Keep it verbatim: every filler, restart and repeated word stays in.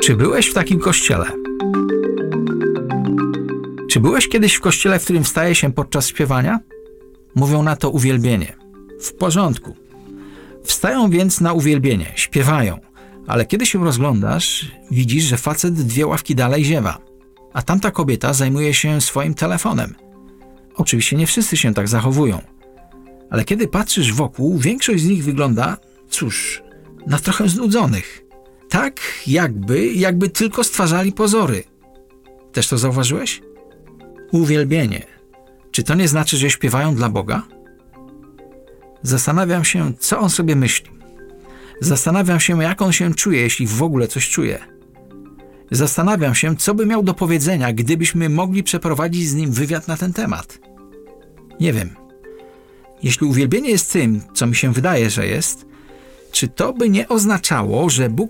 Czy byłeś w takim kościele? Czy byłeś kiedyś w kościele, w którym wstaje się podczas śpiewania? Mówią na to uwielbienie. W porządku. Wstają więc na uwielbienie, śpiewają, ale kiedy się rozglądasz, widzisz, że facet dwie ławki dalej ziewa, a tamta kobieta zajmuje się swoim telefonem. Oczywiście nie wszyscy się tak zachowują, ale kiedy patrzysz wokół, większość z nich wygląda, cóż, na trochę znudzonych. Tak jakby, jakby tylko stwarzali pozory. Też to zauważyłeś? Uwielbienie. Czy to nie znaczy, że śpiewają dla Boga? Zastanawiam się, co on sobie myśli. Zastanawiam się, jak on się czuje, jeśli w ogóle coś czuje. Zastanawiam się, co by miał do powiedzenia, gdybyśmy mogli przeprowadzić z nim wywiad na ten temat. Nie wiem. Jeśli uwielbienie jest tym, co mi się wydaje, że jest, czy to by nie oznaczało, że Bóg